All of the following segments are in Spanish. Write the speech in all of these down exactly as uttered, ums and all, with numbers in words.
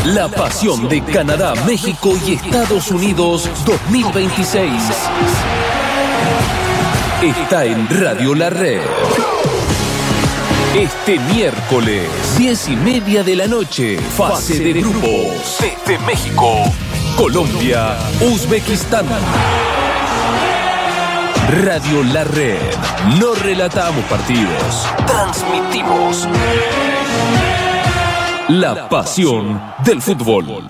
La pasión de Canadá, México y Estados Unidos dos mil veintiséis. Está en Radio La Red. Este miércoles, diez y media de la noche, fase de grupos. Desde México, Colombia, Uzbekistán. Radio La Red. No relatamos partidos, transmitimos la pasión del fútbol.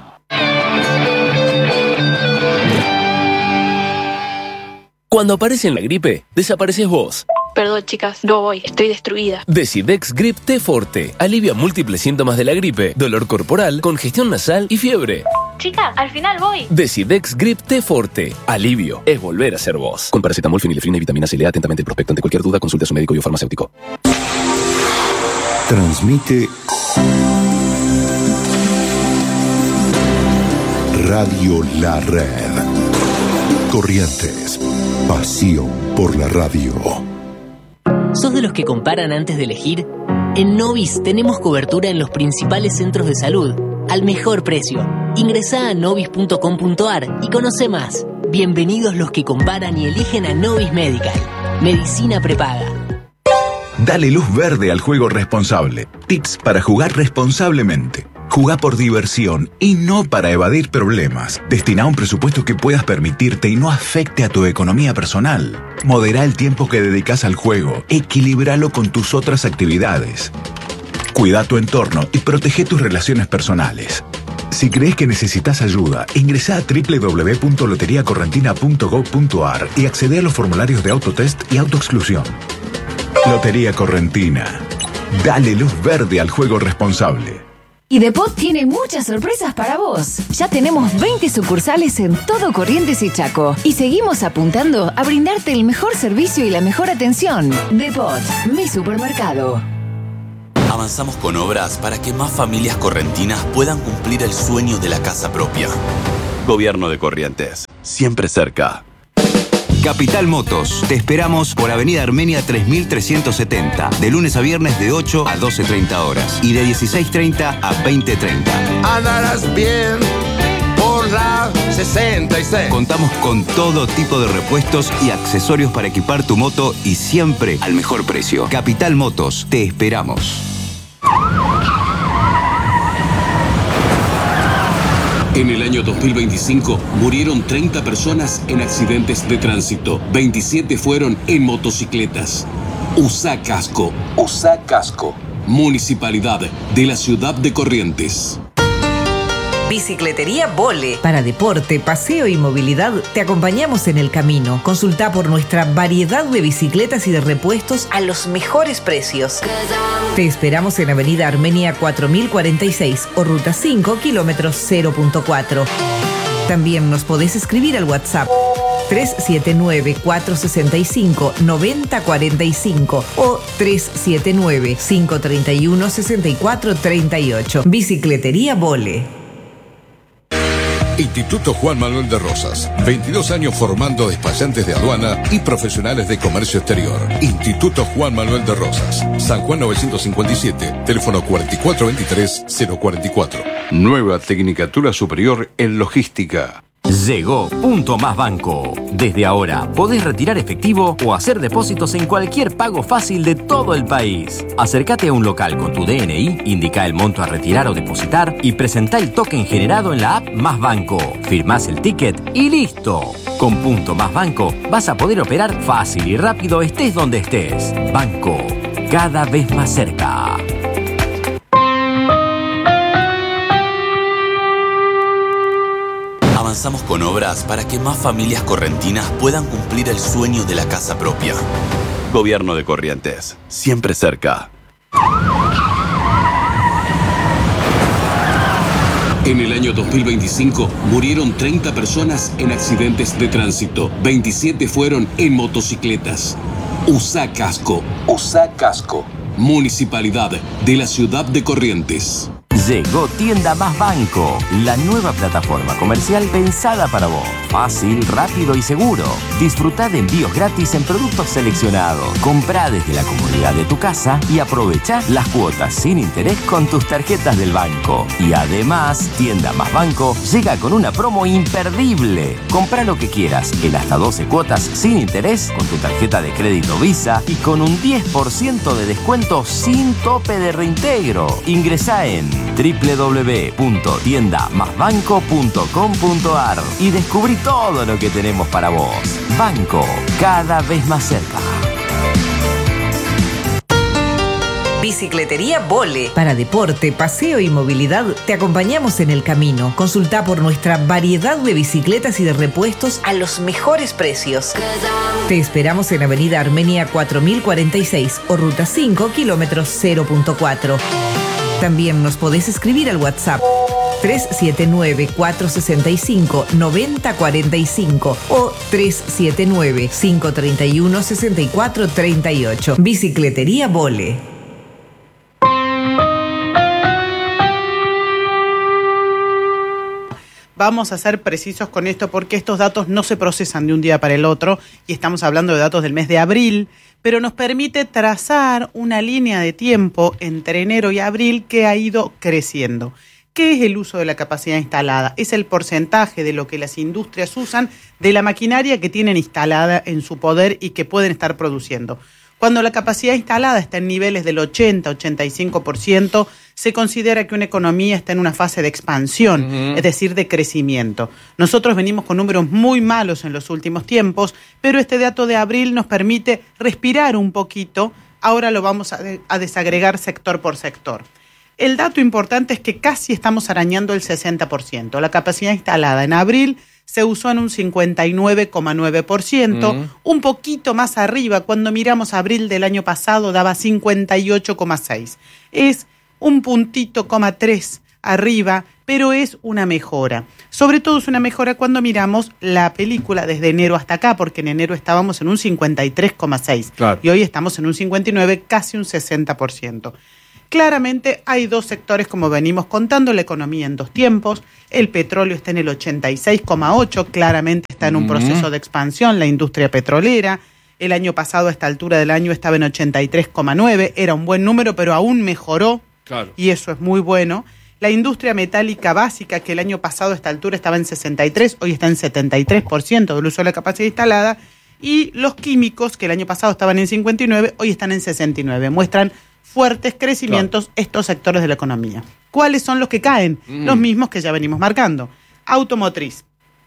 Cuando aparece en la gripe, desapareces vos. Perdón, chicas, no voy, estoy destruida. Decidex Grip T Forte alivia múltiples síntomas de la gripe, dolor corporal, congestión nasal y fiebre. Chica, al final voy. Decidex Grip T Forte. Alivio es volver a ser vos. Con paracetamol, fenilefrina y vitamina C. Lea atentamente el prospecto. Ante cualquier duda, consulte a su médico y o farmacéutico. Transmite Radio La Red. Corrientes. Pasión por la radio. ¿Sos de los que comparan antes de elegir? En Novis tenemos cobertura en los principales centros de salud, al mejor precio. Ingresá a novis punto com punto a r y conoce más. Bienvenidos los que comparan y eligen a Novis Medical. Medicina prepaga. Dale luz verde al juego responsable. Tips para jugar responsablemente. Jugá por diversión y no para evadir problemas. Destina un presupuesto que puedas permitirte y no afecte a tu economía personal. Modera el tiempo que dedicas al juego. Equilíbralo con tus otras actividades. Cuida tu entorno y protege tus relaciones personales. Si crees que necesitas ayuda, ingresá a doble u doble u doble u punto lotería correntina punto gob punto a r y accede a los formularios de autotest y autoexclusión. Lotería Correntina. Dale luz verde al juego responsable. Y Depot tiene muchas sorpresas para vos. Ya tenemos veinte sucursales en todo Corrientes y Chaco. Y seguimos apuntando a brindarte el mejor servicio y la mejor atención. Depot, mi supermercado. Avanzamos con obras para que más familias correntinas puedan cumplir el sueño de la casa propia. Gobierno de Corrientes, siempre cerca. Capital Motos. Te esperamos por Avenida Armenia tres mil trescientos setenta. De lunes a viernes de ocho a doce treinta horas. Y de dieciséis treinta a veinte treinta. Andarás bien por la sesenta y seis. Contamos con todo tipo de repuestos y accesorios para equipar tu moto y siempre al mejor precio. Capital Motos. Te esperamos. En el año dos mil veinticinco murieron treinta personas en accidentes de tránsito. veintisiete fueron en motocicletas. Usa casco. Usa casco. Municipalidad de la ciudad de Corrientes. Bicicletería Vole. Para deporte, paseo y movilidad, te acompañamos en el camino. Consulta por nuestra variedad de bicicletas y de repuestos a los mejores precios. Te esperamos en Avenida Armenia cuatro mil cuarenta y seis o Ruta cinco, kilómetros cero punto cuatro. También nos podés escribir al WhatsApp tres siete nueve, cuatro seis cinco, nueve cero cuatro cinco o tres siete nueve, cinco tres uno, seis cuatro tres ocho. Bicicletería Vole. Instituto Juan Manuel de Rosas. veintidós años formando despachantes de aduana y profesionales de comercio exterior. Instituto Juan Manuel de Rosas. San Juan novecientos cincuenta y siete. Teléfono cuatro cuatro dos tres, cero cuatro cuatro. Nueva Tecnicatura Superior en Logística. Llegó Punto Más Banco. Desde ahora podés retirar efectivo o hacer depósitos en cualquier pago fácil de todo el país. Acércate a un local con tu D N I, indica el monto a retirar o depositar y presentá el token generado en la app Más Banco. Firmás el ticket y listo. Con Punto Más Banco vas a poder operar fácil y rápido estés donde estés. Banco, cada vez más cerca. Avanzamos con obras para que más familias correntinas puedan cumplir el sueño de la casa propia. Gobierno de Corrientes, siempre cerca. En el año dos mil veinticinco murieron treinta personas en accidentes de tránsito. veintisiete fueron en motocicletas. Usa casco. Usa casco. Municipalidad de la ciudad de Corrientes. Llegó Tienda Más Banco, la nueva plataforma comercial pensada para vos. Fácil, rápido y seguro. Disfrutá de envíos gratis en productos seleccionados. Comprá desde la comodidad de tu casa y aprovechá las cuotas sin interés con tus tarjetas del banco. Y además, Tienda Más Banco llega con una promo imperdible. Comprá lo que quieras en hasta doce cuotas sin interés con tu tarjeta de crédito Visa y con un diez por ciento de descuento sin tope de reintegro. Ingresá en doble u doble u doble u punto tienda más banco punto com punto a r y descubrí todo lo que tenemos para vos. Banco, cada vez más cerca. Bicicletería Vole. Para deporte, paseo y movilidad, te acompañamos en el camino. Consultá por nuestra variedad de bicicletas y de repuestos a los mejores precios. Te esperamos en Avenida Armenia cuatro mil cuarenta y seis o Ruta cinco, kilómetros cero punto cuatro. También nos podés escribir al WhatsApp tres siete nueve, cuatro seis cinco, nueve cero cuatro cinco o tres siete nueve, cinco tres uno, seis cuatro tres ocho. Bicicletería Vole. Vamos a ser precisos con esto porque estos datos no se procesan de un día para el otro y estamos hablando de datos del mes de abril, pero nos permite trazar una línea de tiempo entre enero y abril que ha ido creciendo. ¿Qué es el uso de la capacidad instalada? Es el porcentaje de lo que las industrias usan de la maquinaria que tienen instalada en su poder y que pueden estar produciendo. Cuando la capacidad instalada está en niveles del ochenta a ochenta y cinco por ciento, se considera que una economía está en una fase de expansión, uh-huh. es decir, de crecimiento. Nosotros venimos con números muy malos en los últimos tiempos, pero este dato de abril nos permite respirar un poquito. Ahora lo vamos a, de- a desagregar sector por sector. El dato importante es que casi estamos arañando el sesenta por ciento. La capacidad instalada en abril se usó en un cincuenta y nueve coma nueve por ciento, uh-huh. un poquito más arriba. Cuando miramos abril del año pasado daba cincuenta y ocho coma seis. Es un puntito coma tres arriba, pero es una mejora. Sobre todo es una mejora cuando miramos la película desde enero hasta acá, porque en enero estábamos en un cincuenta y tres coma seis claro. y hoy estamos en un cincuenta y nueve, casi un sesenta por ciento. Claramente hay dos sectores, como venimos contando, la economía en dos tiempos. El petróleo está en el ochenta y seis coma ocho, claramente está en un proceso de expansión, la industria petrolera. El año pasado, a esta altura del año, estaba en ochenta y tres coma nueve, era un buen número, pero aún mejoró, claro. y eso es muy bueno. La industria metálica básica, que el año pasado a esta altura estaba en sesenta y tres, hoy está en setenta y tres por ciento del uso de la capacidad instalada. Y los químicos, que el año pasado estaban en cincuenta y nueve, hoy están en sesenta y nueve. Muestran fuertes crecimientos claro. estos sectores de la economía. ¿Cuáles son los que caen? Mm. Los mismos que ya venimos marcando. Automotriz.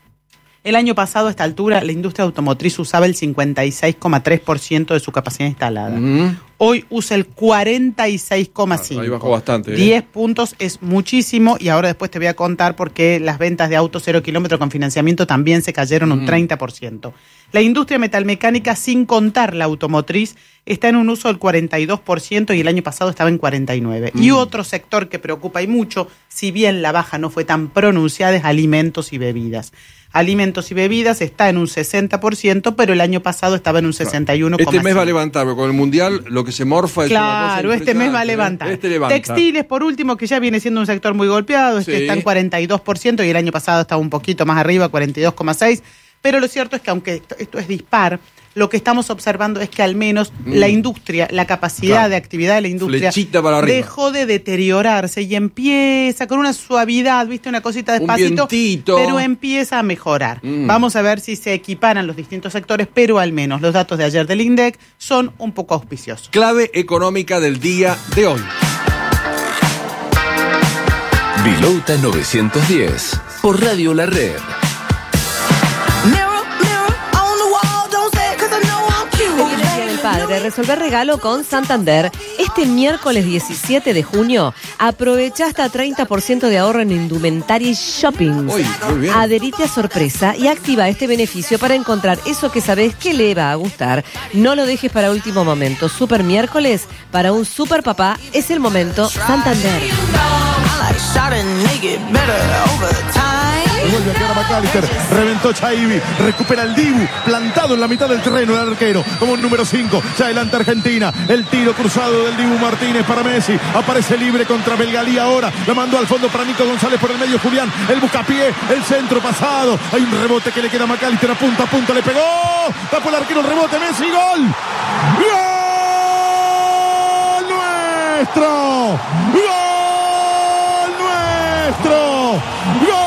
El año pasado a esta altura la industria automotriz usaba el cincuenta y seis coma tres por ciento de su capacidad instalada. Mm. Hoy usa el cuarenta y seis coma cinco por ciento. Ahí bajó bastante. ¿eh? diez puntos es muchísimo y ahora después te voy a contar por qué las ventas de autos cero kilómetro con financiamiento también se cayeron un treinta por ciento. La industria metalmecánica, sin contar la automotriz, está en un uso del cuarenta y dos por ciento y el año pasado estaba en cuarenta y nueve por ciento. Mm. Y otro sector que preocupa y mucho, si bien la baja no fue tan pronunciada, es alimentos y bebidas. Alimentos y bebidas está en un sesenta por ciento, pero el año pasado estaba en un sesenta y uno coma cinco por ciento. Este mes va a levantar, porque con el Mundial lo que se morfa es claro, una cosa Claro, este mes va a levantar. Este levanta. Textiles, por último, que ya viene siendo un sector muy golpeado, este sí. está en cuarenta y dos por ciento y el año pasado estaba un poquito más arriba, cuarenta y dos coma seis por ciento. Pero lo cierto es que aunque esto, esto es dispar, lo que estamos observando es que al menos mm. la industria, la capacidad claro. de actividad de la industria dejó de deteriorarse y empieza con una suavidad, viste, una cosita despacito, pero empieza a mejorar. Mm. Vamos a ver si se equiparan los distintos sectores, pero al menos los datos de ayer del INDEC son un poco auspiciosos. Clave económica del día de hoy. Vilauta novecientos diez por Radio La Red. Padre, resolver regalo con Santander. Este miércoles diecisiete de junio, aprovecha hasta treinta por ciento de ahorro en indumentaria y shopping. Uy, muy bien. Adherite a sorpresa y activa este beneficio para encontrar eso que sabes que le va a gustar. No lo dejes para último momento. Super miércoles, para un super papá, es el momento Santander. vuelve a quedar McAllister. Reventó Chaibi, recupera el Dibu, plantado en la mitad del terreno el arquero, como un número cinco. Ya adelanta Argentina. El tiro cruzado del Dibu Martínez para Messi. Aparece libre contra Belgalí ahora. La mandó al fondo para Nico González por el medio. Julián, el buscapié, el centro pasado. Hay un rebote que le queda a McAllister a punta a punta. Le pegó. Tapó el arquero, el rebote. Messi, gol. ¡Gol nuestro! ¡Gol nuestro! ¡Gol!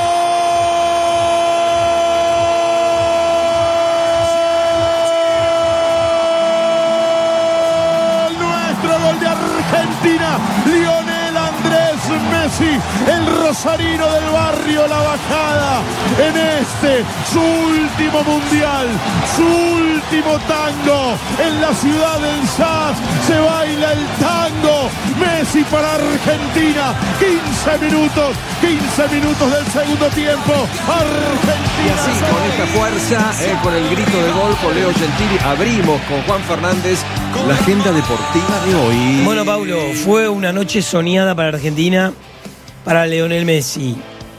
Argentina, Lionel Andrés Messi, el rosarino del barrio La Bajada, en este, su último mundial, su último tango, en la ciudad del jazz, se baila el tango, Messi para Argentina, quince minutos, quince minutos del segundo tiempo, Argentina. Sí, con esta fuerza, eh, con el grito de gol, con Leo Gentili, abrimos con Juan Fernández la agenda deportiva de hoy. Bueno, Paulo, fue una noche soñada para Argentina, para Lionel Messi.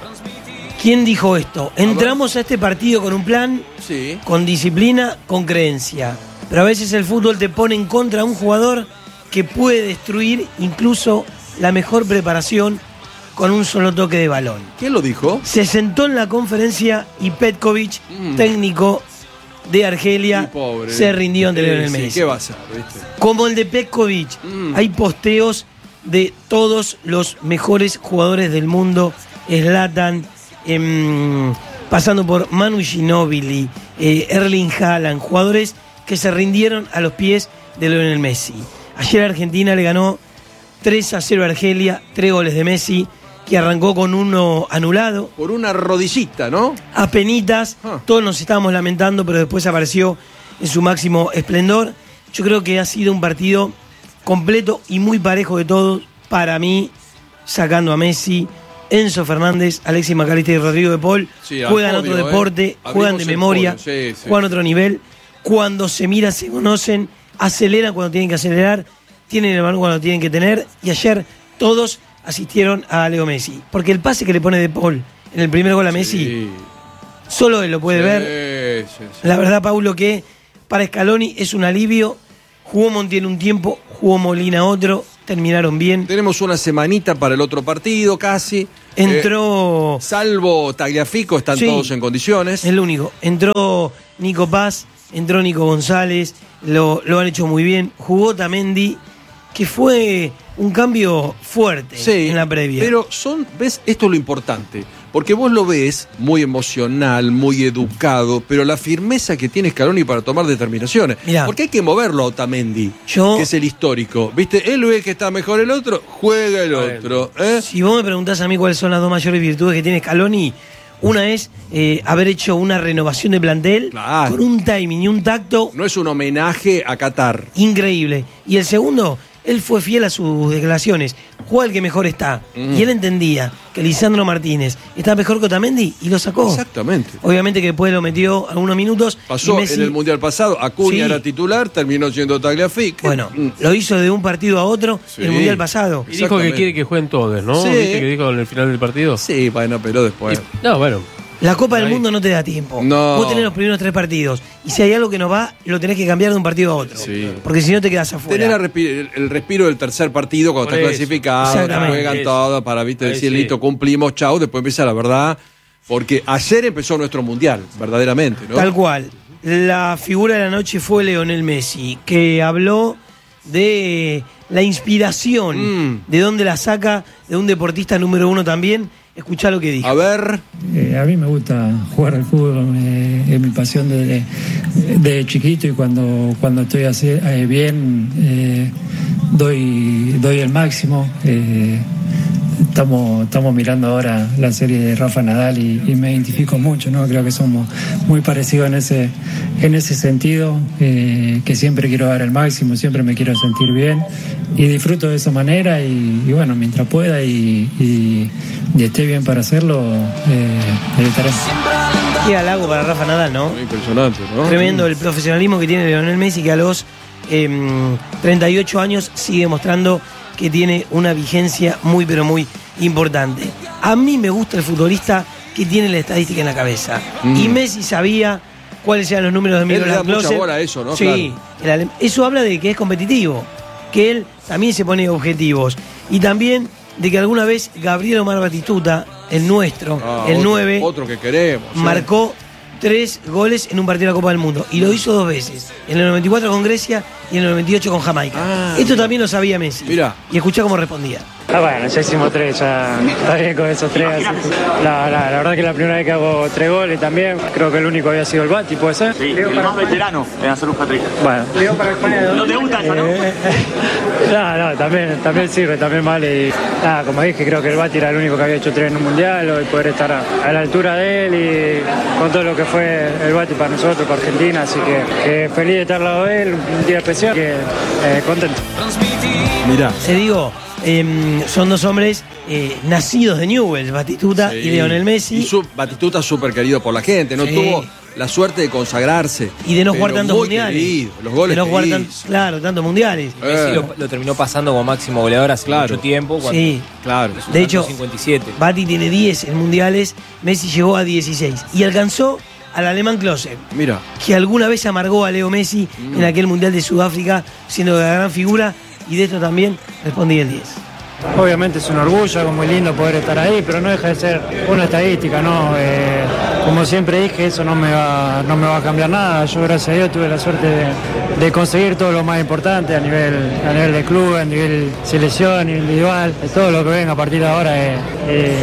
¿Quién dijo esto? Entramos a este partido con un plan, sí, con disciplina, con creencia. Pero a veces el fútbol te pone en contra a un jugador que puede destruir incluso la mejor preparación con un solo toque de balón. ¿Quién lo dijo? Se sentó en la conferencia y Petkovic, mm. técnico de Argelia, pobre, se rindió ante eh, Lionel sí, Messi. ¿Qué va a hacer, viste? Como el de Petkovic, mm. hay posteos de todos los mejores jugadores del mundo, Zlatan, eh, pasando por Manu Ginóbili, eh, Erling Haaland, jugadores que se rindieron a los pies de Lionel Messi. Ayer Argentina le ganó tres a cero a Argelia, tres goles de Messi, que arrancó con uno anulado. Por una rodillita, ¿no? Apenitas, ah. todos nos estábamos lamentando, pero después apareció en su máximo esplendor. Yo creo que ha sido un partido completo y muy parejo de todos, para mí, sacando a Messi, Enzo Fernández, Alexis McAllister y Rodrigo de Paul. Sí, juegan podio, otro deporte, eh. juegan de memoria, sí, sí. juegan otro nivel. Cuando se miran, se conocen, aceleran cuando tienen que acelerar, tienen el balón cuando tienen que tener. Y ayer todos asistieron a Leo Messi. Porque el pase que le pone De Paul en el primer gol a Messi, sí. solo él lo puede sí, ver. Sí, sí. La verdad, Paulo, que para Scaloni es un alivio. Jugó Montiel un tiempo, jugó Molina otro, terminaron bien. Tenemos una semanita para el otro partido, casi. Entró... Eh, salvo Tagliafico, están sí, todos en condiciones. Es lo único. Entró Nico Paz, entró Nico González, lo, lo han hecho muy bien. Jugó Otamendi, que fue un cambio fuerte sí, en la previa. Pero son, ves, esto es lo importante, porque vos lo ves muy emocional, muy educado, pero la firmeza que tiene Scaloni para tomar determinaciones. Mirá, porque hay que moverlo a Otamendi, yo, que es el histórico. ¿Viste? Él ve que está mejor el otro, juega el otro. ¿eh? Si vos me preguntás a mí cuáles son las dos mayores virtudes que tiene Scaloni, una es eh, haber hecho una renovación de plantel claro, con un timing y un tacto. No es un homenaje a Qatar. Increíble. Y el segundo, él fue fiel a sus declaraciones. Juega el que mejor está. Mm. Y él entendía que Lisandro Martínez está mejor que Otamendi y lo sacó. Exactamente. Obviamente que después lo metió algunos minutos. Pasó Messi, en el Mundial pasado. Acuña sí, era titular, terminó siendo Tagliafico. Bueno, mm. lo hizo de un partido a otro sí, el Mundial pasado. Y dijo que quiere que jueguen todos, ¿no? Sí. ¿Viste que dijo en el final del partido? Sí, bueno, pero después. Y, no, bueno. La Copa del Mundo no te da tiempo. No. Vos tenés los primeros tres partidos. Y si hay algo que no va, lo tenés que cambiar de un partido a otro. Sí. Porque si no te quedás afuera. Tenés respi- el respiro del tercer partido cuando Por estás eso. clasificado. Te juegan eso. todo para viste decir, sí. listo, cumplimos, chau. Después empieza la verdad. Porque ayer empezó nuestro mundial, verdaderamente, ¿no? Tal cual. La figura de la noche fue Lionel Messi, que habló de la inspiración, mm. de dónde la saca de un deportista número uno también. Escuchá lo que dijo. A ver. Eh, a mí me gusta jugar al fútbol, eh, es mi pasión desde, desde chiquito y cuando, cuando estoy así, eh, bien eh, doy, doy el máximo. Eh, Estamos, estamos mirando ahora la serie de Rafa Nadal y, y me identifico mucho, ¿no? Creo que somos muy parecidos en ese, en ese sentido, eh, que siempre quiero dar el máximo, siempre me quiero sentir bien y disfruto de esa manera y, y bueno, mientras pueda y, y, y esté bien para hacerlo, eh, estaré. Qué halago para Rafa Nadal, ¿no? Muy impresionante, ¿no? Tremendo el profesionalismo que tiene Lionel Messi, que a los eh, treinta y ocho años sigue mostrando que tiene una vigencia muy pero muy importante. A mí me gusta el futbolista que tiene la estadística en la cabeza. Mm. Y Messi sabía cuáles eran los números de Él le da Miroslav mucha Klose. bola a eso, ¿no? Sí, el alem- eso habla de que es competitivo, que él también se pone objetivos. Y también de que alguna vez Gabriel Omar Batistuta, el nuestro, Ah, el otro- nueve, Otro que queremos. ¿eh? marcó tres goles en un partido de la Copa del Mundo. Y lo hizo dos veces. En el noventa y cuatro con Grecia y en el noventa y ocho con Jamaica. Ah, Esto también lo sabía Messi. Mirá. Y escuchá cómo respondía. Ah, bueno, ya hicimos tres, ya está bien con esos tres. así que- La, la, la verdad que es la primera vez que hago tres goles también. Creo que el único había sido el Bati, ¿puede ser? Sí, el más veterano en hacer un hat-trick. Bueno. ¿No te gusta eso, no? Eh, no, no, también, también sirve, también vale. Y, nada, como dije, creo que el Bati era el único que había hecho tres en un mundial. Hoy poder estar a, a la altura de él y con todo lo que fue el Bati para nosotros, para Argentina. Así que, que feliz de estar al lado de él, un día especial, que eh, contento. Mirá. Te digo, eh, son dos hombres eh, nacidos de Newell's, Batistuta Sí. y Lionel Messi. Y su, Batistuta súper querido por la gente, no Sí. tuvo la suerte de consagrarse. Y de no jugar pero tantos muy mundiales. querido, los goles de no jugar que tan- hizo. claro, tantos mundiales. Messi lo, lo terminó pasando como máximo goleador hace Claro. mucho tiempo. Cuando, Sí. Claro. De hecho, cincuenta y siete. Bati tiene diez en mundiales, Messi llegó a dieciséis. Y alcanzó al alemán Klose, Mira. que alguna vez amargó a Leo Messi Mm. en aquel mundial de Sudáfrica, siendo la gran figura. Y de esto también respondí el diez. Obviamente es un orgullo, algo muy lindo poder estar ahí, pero no deja de ser una estadística, ¿no? Eh, como siempre dije, eso no me va, no me va a cambiar nada. Yo, gracias a Dios, tuve la suerte de, de conseguir todo lo más importante a nivel, a nivel de club, a nivel selección, a nivel individual. Todo lo que venga a partir de ahora es eh,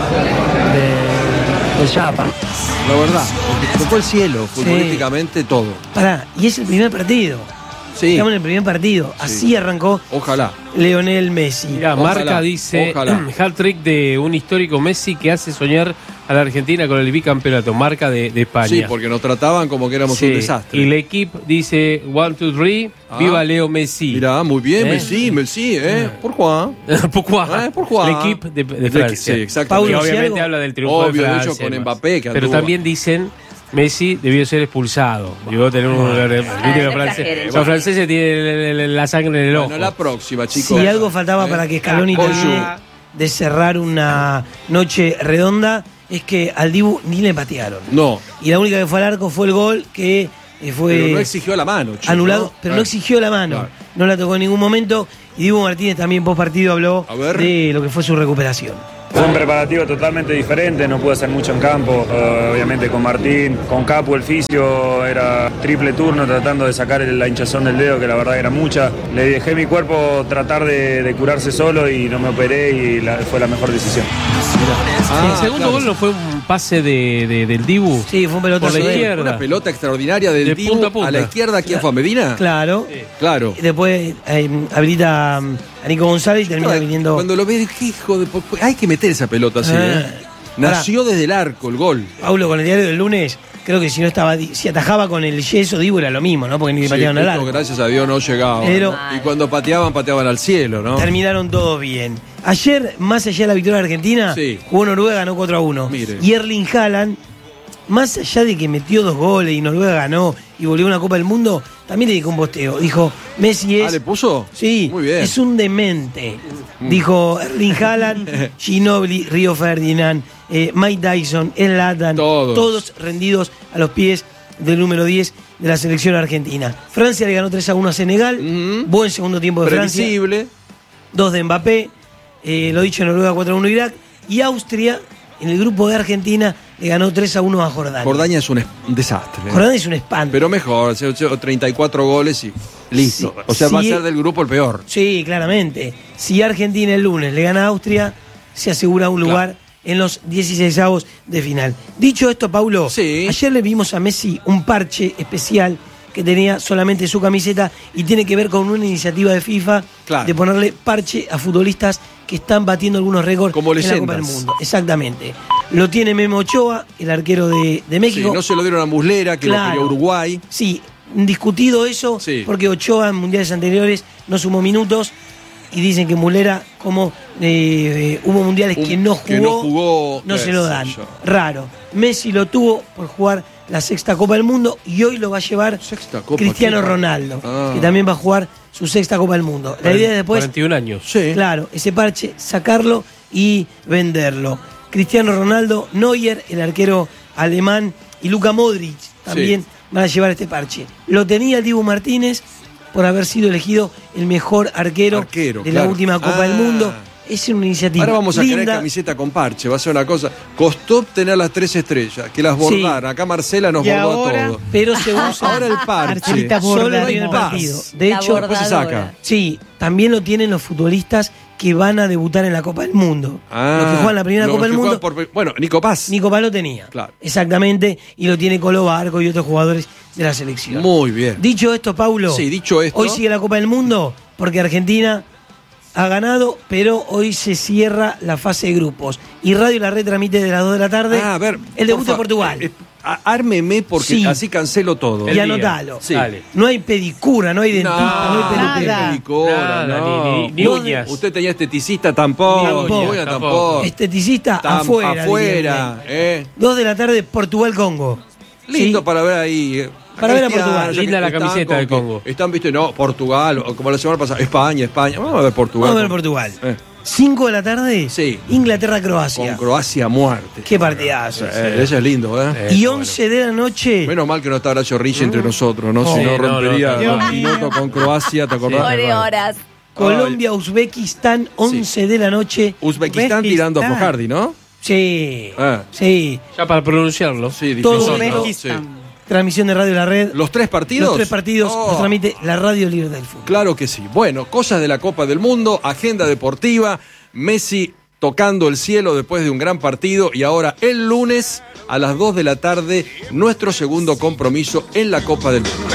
de, de chapa. La verdad, tocó el cielo, futbolísticamente todo. Pará, y es el primer partido. Sí. Estamos en el primer partido. Así arrancó Ojalá. Leonel Messi. Mirá, Ojalá, Marca dice ojalá. hat-trick de un histórico Messi que hace soñar a la Argentina con el bicampeonato. Marca de, de España. Sí, porque nos trataban como que éramos Sí. un desastre. Y el equipo dice one, two, three, Ah. viva Leo Messi. Mirá, muy bien, ¿Eh? Messi, Messi, ¿eh? ¿Por Juan? ¿Por cuál? ¿Eh? ¿Por Juan? El equipo de, de El Francia. equi- sí, exactamente. Que Paulo, ¿sí obviamente algo? habla del triunfo Obvio, de de Francia. hecho, con y demás. Mbappé, que Pero anduvo- también dicen Messi debió ser expulsado. Llegó a tener un... Viste que los franceses, los franceses tienen la sangre en el ojo. Bueno, la próxima, chicos. Si algo faltaba para que Scaloni Oyu. termine de cerrar una noche redonda, es que al Dibu ni le patearon. No. Y la única que fue al arco fue el gol que eh, fue Pero no exigió la mano, chico. anulado, pero no Eh. exigió la mano. Claro. No la tocó en ningún momento. Y Dibu Martínez también post partido habló de lo que fue su recuperación. Fue un preparativo totalmente diferente, no pude hacer mucho en campo, eh, obviamente con Martín, con Capu el fisio, era triple turno tratando de sacar el- la hinchazón del dedo, que la verdad era mucha. Le dejé mi cuerpo tratar de, de curarse solo y no me operé y la- fue la mejor decisión. el segundo gol no fue un pase de, de- del Dibu. Sí, fue un pelotazo por la de él. izquierda. Una pelota extraordinaria del De Dibu punta a punta. a la izquierda. ¿Quién fue? ¿Medina? Claro. Claro. Y después eh, habilita um, a Nico González y termina Claro, viniendo. Cuando lo ves, qué hijo de... po- Hay que meter esa pelota así, Ah. ¿eh? Nació desde el arco, el gol. Paulo, con el diario del lunes, creo que si no estaba, si atajaba con el yeso, Dibu era lo mismo, ¿no? Porque ni le Sí, pateaban al esto, arco. gracias a Dios no llegaba. Pero- y cuando pateaban, pateaban al cielo, ¿no? Terminaron todos bien. Ayer, más allá de la victoria de Argentina, Sí. jugó Noruega, ganó cuatro a uno. Mire. Y Erling Haaland, más allá de que metió dos goles y Noruega ganó y volvió a una Copa del Mundo, también dedicó un posteo. Dijo, Messi es... Ah, ¿le puso? Sí, Muy bien. es un demente. Dijo Erling Haaland, Ginobili, Río Ferdinand, eh, Mike Tyson, Zlatan, Todos. todos rendidos a los pies del número diez de la selección argentina. Francia le ganó tres a uno a Senegal, buen segundo tiempo de Francia. Previsible. Dos de Mbappé, eh, lo dicho, Noruega cuatro a uno a Irak, y Austria, en el grupo de Argentina, le ganó tres a uno a Jordania. Jordania es un, es- un desastre. ¿eh? Jordania es un espanto. Pero mejor, o sea, treinta y cuatro goles y listo. Sí, o sea, va a sí. ser del grupo el peor. Sí, claramente. Si Argentina el lunes le gana a Austria, se asegura un lugar en los dieciseisavos de final. Dicho esto, Paulo, ayer le vimos a Messi un parche especial que tenía solamente su camiseta y tiene que ver con una iniciativa de FIFA de ponerle parche a futbolistas que están batiendo algunos récords Como en la Copa del leyendas. Mundo. Exactamente. Lo tiene Memo Ochoa, el arquero de, de México. Sí, no se lo dieron a Muslera, que Claro. lo quería Uruguay. Sí, discutido eso, porque Ochoa en mundiales anteriores no sumó minutos y dicen que Mulera, como eh, eh, hubo mundiales que no jugó, que no jugó, no qué se lo sé dan. yo. Raro. Messi lo tuvo por jugar la sexta Copa del Mundo y hoy lo va a llevar Copa, Cristiano ¿qué? Ronaldo, Ah. que también va a jugar su sexta Copa del Mundo. La idea es después, cuarenta y un años. claro, ese parche, sacarlo y venderlo. Cristiano Ronaldo, Neuer, el arquero alemán, y Luka Modric también sí. van a llevar este parche. Lo tenía el Dibu Martínez por haber sido elegido el mejor arquero, arquero de claro. la última Copa ah. del Mundo. Es una iniciativa Ahora vamos a linda. querer camiseta con parche, va a ser una cosa. Costó obtener las tres estrellas, que las bordaran. Sí. Acá Marcela nos y bordó ahora, a todo. Pero se usa ahora el parche. Solo en el partido. De la hecho, bordadora. se saca. Sí, también lo tienen los futbolistas que van a debutar en la Copa del Mundo. Ah, los que juegan la primera Copa del Mundo. Por, bueno, Nico Paz. Nico Paz lo tenía. Claro. Exactamente. Y lo tiene Colo Barco y otros jugadores de la selección. Muy bien. Dicho esto, Paulo. Sí, dicho esto. Hoy sigue la Copa del Mundo porque Argentina ha ganado, pero hoy se cierra la fase de grupos. Y Radio La Red transmite de las dos de la tarde ah, a ver, el debut de Portugal. Eh, ármeme porque sí. así cancelo todo. Y anotalo. Sí. No hay pedicura, no hay dentista, no, no hay peluquero. Nada. Pedicura, Nada, no. ni, ni, ni uñas. Usted tenía esteticista tampoco. Tampoco. Ni uña tampoco. Esteticista Tam, afuera. Afuera. Eh. Dos de la tarde, Portugal-Congo. Lindo ¿sí? para ver ahí. Eh. Para ver a Portugal. Linda la camiseta del Congo. Están, viste, no, Portugal, o como la semana pasada, España, España. Vamos a ver Portugal. Vamos a ver Portugal. Eh. cinco de la tarde, sí. Inglaterra-Croacia. Con Croacia a muerte. Qué partidazo. Sí, sí. Ese es lindo, ¿eh? Y once de la noche. Menos mal que no está Horacio Rich entre nosotros, ¿no? Oh, si no, sí, rompería no, no, un minuto con Croacia, ¿te acordás? Por horas. Colombia-Uzbekistán, once sí. de la noche. Uzbekistán tirando a Fojardi, ¿no? Sí. Ah. Sí. Ya para pronunciarlo. Sí, todo Uzbekistán. Sí. Transmisión de Radio La Red. ¿Los tres partidos? Los tres partidos oh. los transmite la Radio Libre del Fútbol. Claro que sí. Bueno, cosas de la Copa del Mundo, agenda deportiva, Messi tocando el cielo después de un gran partido y ahora el lunes a las dos de la tarde nuestro segundo compromiso en la Copa del Mundo.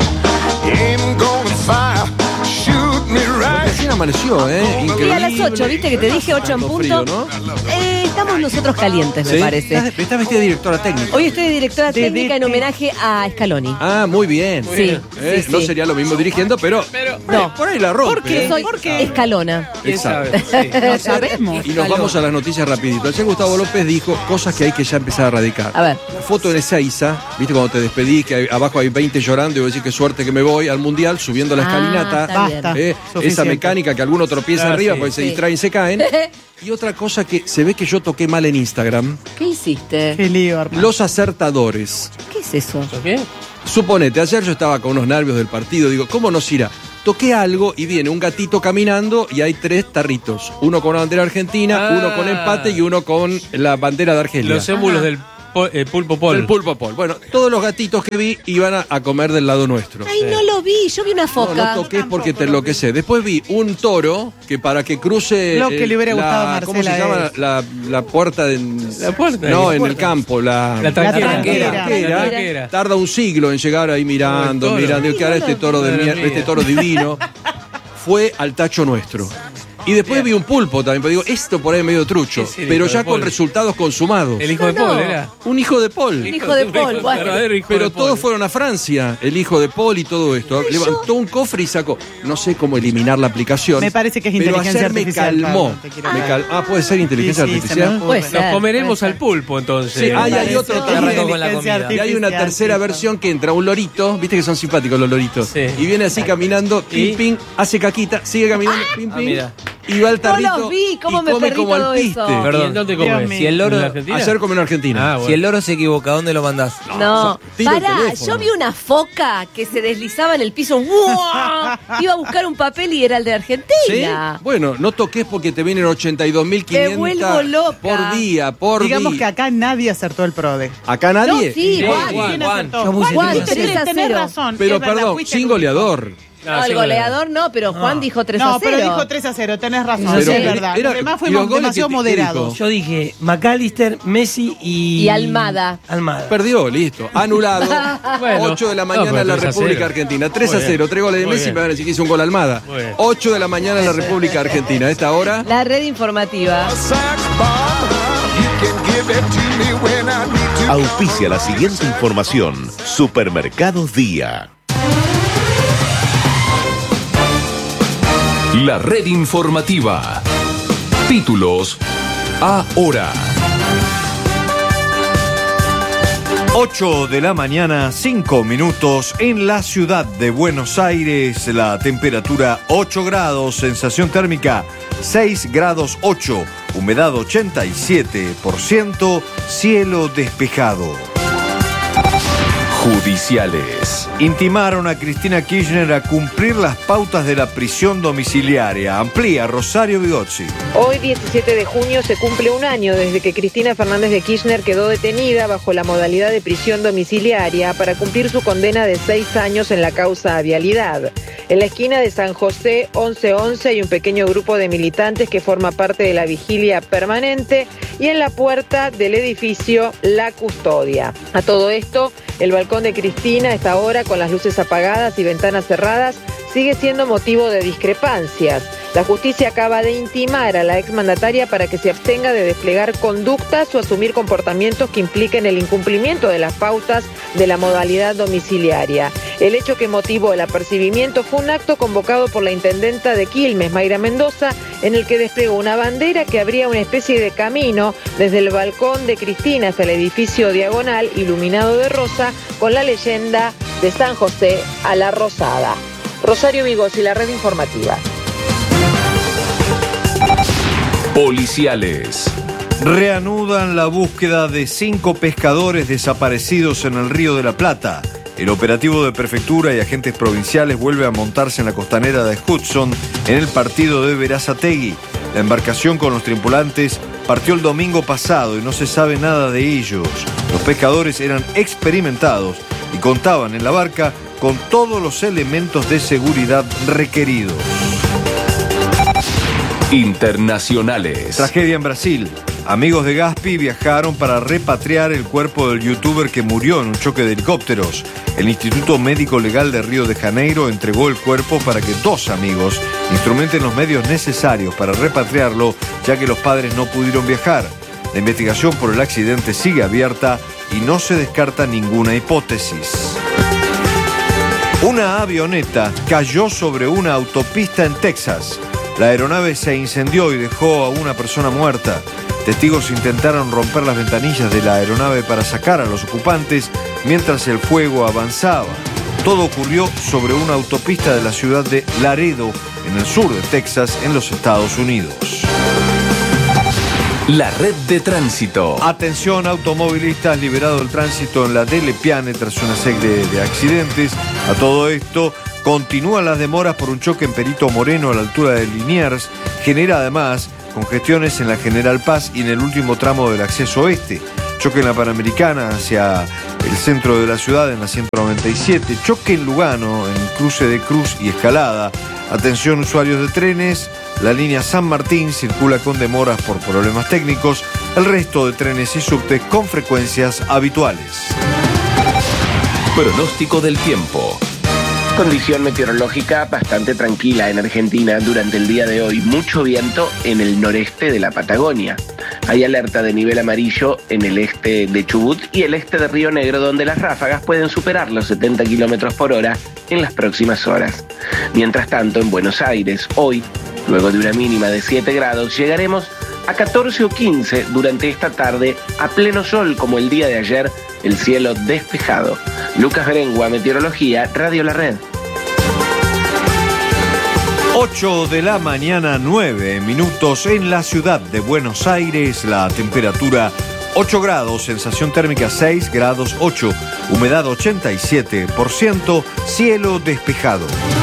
Recién amaneció, ¿eh? Increíble. Y a las ocho, ¿viste que te dije ocho en punto? Frío, ¿no? eh, estamos nosotros calientes, ¿sí? me parece. Estás, estás vestida de directora técnica. Hoy estoy de directora de, técnica de, en homenaje a Scaloni. Ah, muy bien. Muy bien. ¿Eh? Sí, no sí. sería lo mismo dirigiendo, pero, pero no. por ahí la rompe. ¿Por qué? ¿eh? Soy ¿Por qué? Escalona. Exacto. Sí. No sabemos. Y nos vamos a las noticias rapidito. Ayer Gustavo López dijo cosas que hay que ya empezar a erradicar. A ver. La foto en Ezeiza, viste cuando te despedís, que hay, abajo hay veinte llorando y vos decís qué suerte que me voy al Mundial subiendo la escalinata. Ah, está eh, esa mecánica que alguno tropieza Ah, arriba sí. porque se Sí. distraen y se caen. Y otra cosa que se ve que yo toqué mal en Instagram. ¿Qué hiciste? Qué lío, hermano. Los acertadores. ¿Qué es eso? ¿Qué? Suponete, ayer yo estaba con unos nervios del partido, digo, ¿cómo nos irá? Toqué algo y viene un gatito caminando y hay tres tarritos. Uno con la bandera argentina, Ah. uno con empate y uno con la bandera de Argelia. Los émulos del po- eh, pulpo pol. El pulpo pol. Bueno, todos los gatitos que vi iban a, a comer del lado nuestro. Ay, no lo vi. Yo vi una No, foca. no toqué porque te enloquecé. Después vi un toro que para que cruce. Lo que le hubiera la- gustado a Marcela ¿Cómo se llama? es- La, la puerta de. La puerta. No, la en puerta. el campo. La, La tranquera. tranquera. La tranquera. tranquera. Tarda un siglo en llegar ahí mirando, No, el toro. mirando. Digo, ¿qué hará este toro de Madre mier- mía. este toro divino? Fue al tacho nuestro. Y después vi un pulpo también, pero digo, esto por ahí es medio trucho, Es el pero hijo ya de con Paul. resultados consumados. El hijo de No, Paul no. era. Un hijo de Paul. El hijo de Paul, Un bueno. verdadero hijo Pero de Paul. todos fueron a Francia, el hijo de Paul y todo esto. Levantó un cofre y sacó. No sé cómo eliminar la aplicación. Me parece que es pero inteligencia ayer me artificial, calmó. Pablo, te quiero Me decir. cal- Ah, puede ser inteligencia Sí, sí, se me artificial. ocurre. Puede Nos ser. comeremos puede al pulpo entonces. Sí, hay, hay Eso. otro Qué también. rico con la Inteligencia comida. Y hay una artificial, tercera sí. versión que entra un lorito, viste que son simpáticos los loritos. Sí. Y viene así caminando, ping, ¿Y? ping, hace caquita, sigue caminando, ping, Ah, ping. mira. Y va al No tarrito. los vi, ¿cómo y me come perdí como todo al piste. eso? ¿Y Perdón. en dónde Dios comes? mío. Si el loro, ¿En Argentina? Ayer comió en Argentina. Ah, bueno. si el loro se equivoca, ¿dónde lo mandás? No, tiro el pará, teléfono. yo vi una foca que se deslizaba en el piso. ¡Wow! Iba a buscar un papel y era el de ¿Sí? Argentina. Bueno, no toques porque te vienen ochenta y dos mil Me vuelvo quinientos loca. por día, por Digamos que día. acá nadie acertó el PRODE. ¿Acá nadie? No, sí, Sí, Juan. Juan, ¿Quién Juan. acertó? Yo puse Juan, tres a tenés, cero. tenés razón. Pero es verdad, perdón, fuiste sin el único. goleador. Ah, No, sí, el goleador no, pero Juan No. dijo tres a No, cero. pero dijo tres a cero, tenés razón, Pero es era- verdad. era- Los demás y los fuimos goles demasiado que te- ¿qué moderados. dijo? Yo dije McAllister, Messi y. Y Almada. Almada. Perdió, listo. Anulado. Bueno. ocho de la No, mañana pero en la tres a República cero. Argentina. tres a Muy bien. cero. Tres goles de Muy Messi. bien. Me van a decir que hizo un gol Almada. Muy bien. ocho de la mañana en la República Argentina. A esta hora. La red informativa. Auspicia la siguiente información. Supermercados Día. La red informativa. Títulos ahora. ocho de la mañana, cinco minutos en la ciudad de Buenos Aires. La temperatura ocho grados, sensación térmica seis grados ocho, humedad ochenta y siete por ciento, cielo despejado. Judiciales. Intimaron a Cristina Kirchner a cumplir las pautas de la prisión domiciliaria. Amplía Rosario Bigozzi. Hoy, diecisiete de junio, se cumple un año desde que Cristina Fernández de Kirchner quedó detenida bajo la modalidad de prisión domiciliaria para cumplir su condena de seis años en la causa Vialidad. En la esquina de San José, once once, hay un pequeño grupo de militantes que forma parte de la vigilia permanente y en la puerta del edificio La Custodia. A todo esto, el balcón de Cristina, a esta hora, con las luces apagadas y ventanas cerradas, sigue siendo motivo de discrepancias. La justicia acaba de intimar a la exmandataria para que se abstenga de desplegar conductas o asumir comportamientos que impliquen el incumplimiento de las pautas de la modalidad domiciliaria. El hecho que motivó el apercibimiento fue un acto convocado por la intendenta de Quilmes, Mayra Mendoza, en el que desplegó una bandera que abría una especie de camino desde el balcón de Cristina hasta el edificio diagonal iluminado de rosa con la leyenda de San José a la Rosada. Rosario Bigozzi, la red informativa. Policiales. Reanudan la búsqueda de cinco pescadores desaparecidos en el Río de la Plata. El operativo de prefectura y agentes provinciales vuelve a montarse en la costanera de Hudson, en el partido de Berazategui. La embarcación con los tripulantes partió el domingo pasado y no se sabe nada de ellos. Los pescadores eran experimentados y contaban en la barca con todos los elementos de seguridad requeridos. Internacionales. Tragedia en Brasil. Amigos de Gaspi viajaron para repatriar el cuerpo del youtuber que murió en un choque de helicópteros. El Instituto Médico Legal de Río de Janeiro entregó el cuerpo para que dos amigos instrumenten los medios necesarios para repatriarlo, ya que los padres no pudieron viajar. La investigación por el accidente sigue abierta y no se descarta ninguna hipótesis. Una avioneta cayó sobre una autopista en Texas. La aeronave se incendió y dejó a una persona muerta. Testigos intentaron romper las ventanillas de la aeronave para sacar a los ocupantes mientras el fuego avanzaba. Todo ocurrió sobre una autopista de la ciudad de Laredo, en el sur de Texas, en los Estados Unidos. La red de tránsito. Atención, automovilistas, liberado el tránsito en la Delle Piane tras una serie de accidentes. A todo esto, continúan las demoras por un choque en Perito Moreno a la altura de Liniers. Genera además congestiones en la General Paz y en el último tramo del acceso oeste. Choque en la Panamericana hacia el centro de la ciudad en la ciento noventa y siete. Choque en Lugano, en cruce de Cruz y Escalada. Atención, usuarios de trenes. La línea San Martín circula con demoras por problemas técnicos. El resto de trenes y subtes con frecuencias habituales. Pronóstico del tiempo. Condición meteorológica bastante tranquila en Argentina durante el día de hoy. Mucho viento en el noreste de la Patagonia. Hay alerta de nivel amarillo en el este de Chubut y el este de Río Negro, donde las ráfagas pueden superar los setenta kilómetros por hora en las próximas horas. Mientras tanto, en Buenos Aires, hoy, luego de una mínima de siete grados, llegaremos a catorce o quince durante esta tarde, a pleno sol como el día de ayer, el cielo despejado. Lucas Berengua, Meteorología, Radio La Red. ocho de la mañana, nueve minutos en la ciudad de Buenos Aires. La temperatura ocho grados, sensación térmica seis grados ocho, humedad ochenta y siete por ciento, cielo despejado.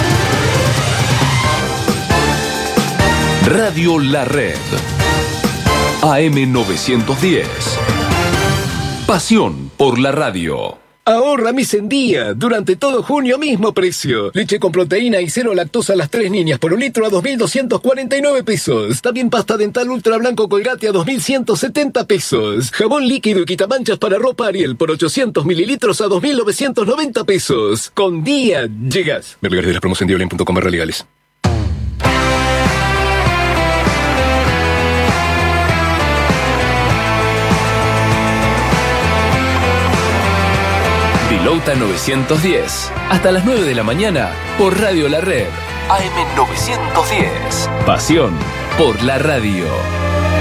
Radio La Red. A M novecientos diez. Pasión por la radio. Ahorra mis en día. Durante todo junio, mismo precio. Leche con proteína y cero lactosa a las tres niñas por un litro a dos mil doscientos cuarenta y nueve pesos. También pasta dental ultra blanco Colgate a dos mil ciento setenta pesos. Jabón líquido y quitamanchas para ropa Ariel por ochocientos mililitros a dos mil novecientos noventa pesos. Con día llegas. Ver lugares de las promos en diolin punto com barra legales. Pilota novecientos diez. Hasta las nueve de la mañana por Radio La Red. A M novecientos diez. Pasión por la radio.